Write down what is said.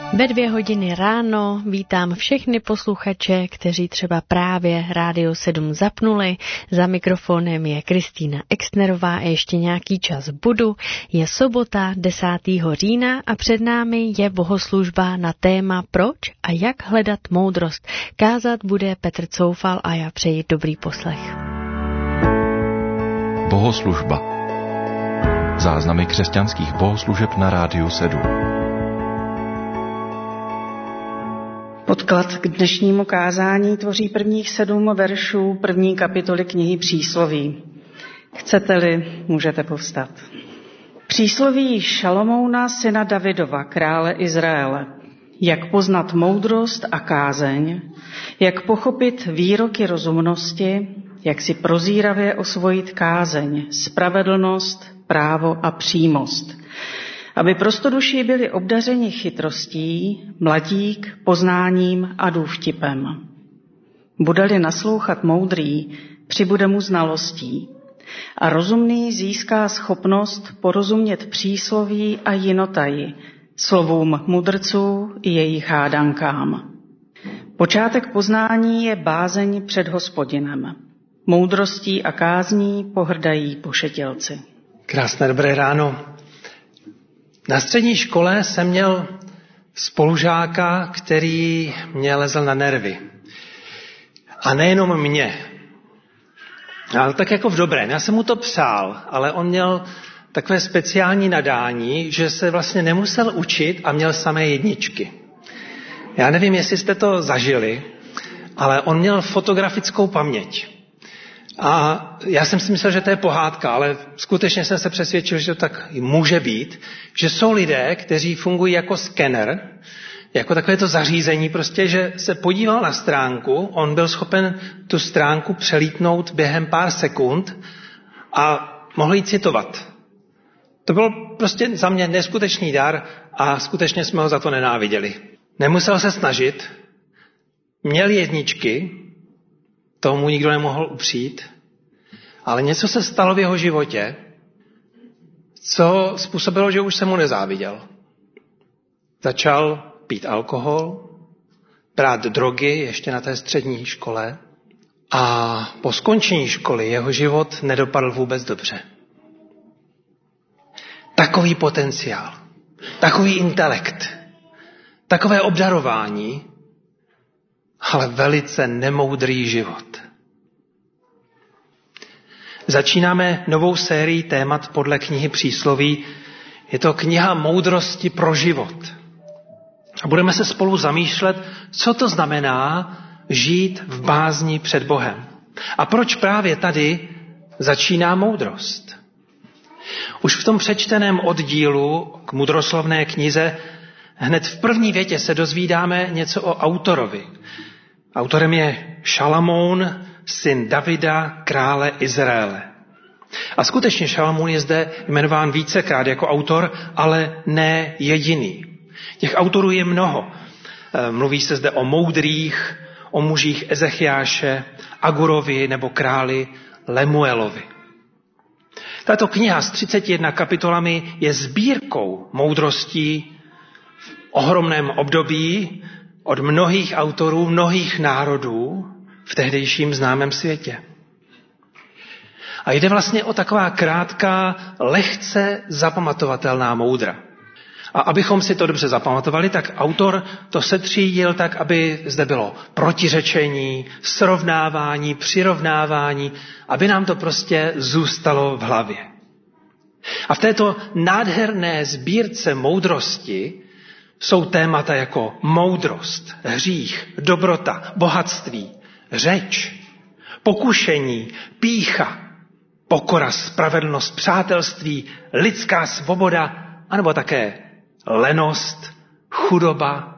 Ve 2 hodiny ráno vítám všechny posluchače, kteří třeba právě Rádio 7 zapnuli. Za mikrofonem je Kristýna Exnerová a ještě nějaký čas budu. Je sobota 10. října a před námi je bohoslužba na téma Proč a jak hledat moudrost. Kázat bude Petr Coufal a já přeji dobrý poslech. Bohoslužba. Záznamy křesťanských bohoslužeb na Rádiu 7. Podklad k dnešnímu kázání tvoří prvních 7 veršů 1. kapitoly knihy Přísloví. Chcete-li, můžete povstat. Přísloví Šalomouna, syna Davidova, krále Izraele. Jak poznat moudrost a kázeň, jak pochopit výroky rozumnosti, jak si prozíravě osvojit kázeň, spravedlnost, právo a přímost. Aby prostoduší byli obdařeni chytrostí, mladík, poznáním a důvtipem. Bude-li naslouchat moudrý, přibude mu znalostí. A rozumný získá schopnost porozumět přísloví a jinotaji, slovům mudrců i jejich hádankám. Počátek poznání je bázeň před Hospodinem. Moudrostí a kázní pohrdají pošetilci. Krásné dobré ráno. Na střední škole jsem měl spolužáka, který mě lezl na nervy. A nejenom mě. Ale tak jako v dobrém. Já jsem mu to přál, ale on měl takové speciální nadání, že se vlastně nemusel učit a měl samé jedničky. Já nevím, jestli jste to zažili, ale on měl fotografickou paměť. A já jsem si myslel, že to je pohádka, ale skutečně jsem se přesvědčil, že to tak může být, že jsou lidé, kteří fungují jako skener, jako takové to zařízení, prostě, že se podíval na stránku, on byl schopen tu stránku přelítnout během pár sekund a mohl ji citovat. To byl prostě za mě neskutečný dar a skutečně jsme ho za to nenáviděli. Nemusel se snažit, měl jedničky, tomu nikdo nemohl upřít, ale něco se stalo v jeho životě, co způsobilo, že už se mu nezáviděl. Začal pít alkohol, brát drogy ještě na té střední škole a po skončení školy jeho život nedopadl vůbec dobře. Takový potenciál, takový intelekt, takové obdarování, ale velice nemoudrý život. Začínáme novou sérii témat podle knihy Přísloví. Je to kniha moudrosti pro život. A budeme se spolu zamýšlet, co to znamená žít v bázni před Bohem. A proč právě tady začíná moudrost. Už v tom přečteném oddílu k mudroslovné knize hned v první větě se dozvídáme něco o autorovi. Autorem je Šalamoun, syn Davida, krále Izraele. A skutečně Šalamoun je zde jmenován vícekrát jako autor, ale ne jediný. Těch autorů je mnoho. Mluví se zde o moudrých, o mužích Ezechiáše, Agurovi nebo králi Lemuelovi. Tato kniha s 31 kapitolami je sbírkou moudrostí v ohromném období od mnohých autorů, mnohých národů v tehdejším známém světě. A jde vlastně o taková krátká, lehce zapamatovatelná moudra. A abychom si to dobře zapamatovali, tak autor to setřídil tak, aby zde bylo protiřečení, srovnávání, přirovnávání, aby nám to prostě zůstalo v hlavě. A v této nádherné sbírce moudrosti jsou témata jako moudrost, hřích, dobrota, bohatství, řeč, pokušení, pýcha, pokora, spravedlnost, přátelství, lidská svoboda, anebo také lenost, chudoba,